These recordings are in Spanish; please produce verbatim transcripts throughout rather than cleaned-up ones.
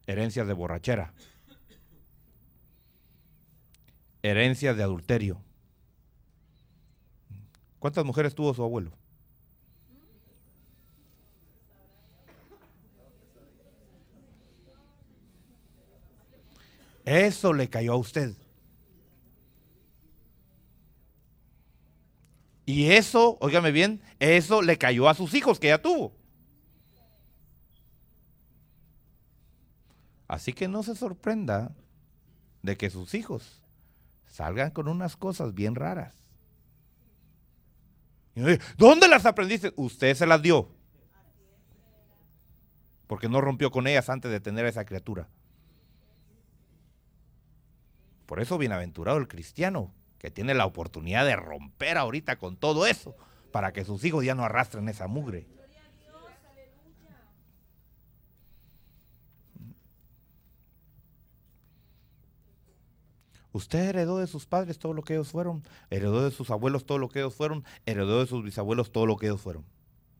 herencias de borrachera, herencias de adulterio. ¿Cuántas mujeres tuvo su abuelo? Eso le cayó a usted. Y eso, óigame bien, eso le cayó a sus hijos que ya tuvo. Así que no se sorprenda de que sus hijos salgan con unas cosas bien raras. ¿Dónde las aprendiste? Usted se las dio. Porque no rompió con ellas antes de tener a esa criatura. Por eso bienaventurado el cristiano, que tiene la oportunidad de romper ahorita con todo eso, para que sus hijos ya no arrastren esa mugre. Usted heredó de sus padres todo lo que ellos fueron, heredó de sus abuelos todo lo que ellos fueron, heredó de sus bisabuelos todo lo que ellos fueron.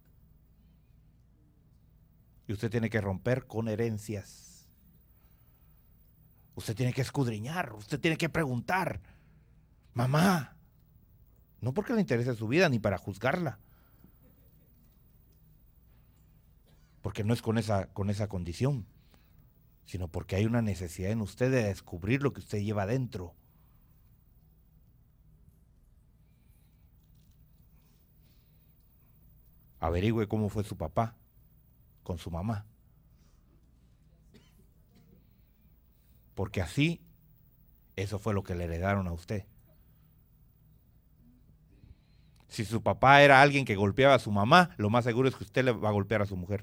Y usted tiene que romper con herencias. Usted tiene que escudriñar, usted tiene que preguntar. Mamá, no porque le interese su vida ni para juzgarla, porque no es con esa, con esa condición, sino porque hay una necesidad en usted de descubrir lo que usted lleva adentro. Averigüe cómo fue su papá con su mamá. Porque así, eso fue lo que le heredaron a usted. Si su papá era alguien que golpeaba a su mamá, lo más seguro es que usted le va a golpear a su mujer.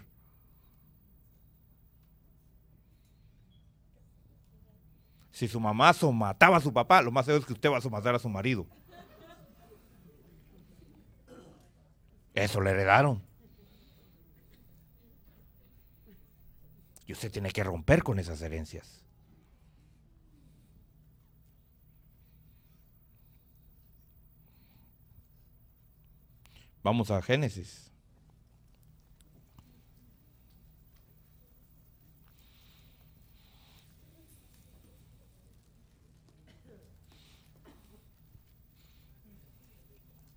Si su mamá somataba a su papá, lo más seguro es que usted va a somatar a su marido. Eso le heredaron. Y usted tiene que romper con esas herencias. Vamos a Génesis.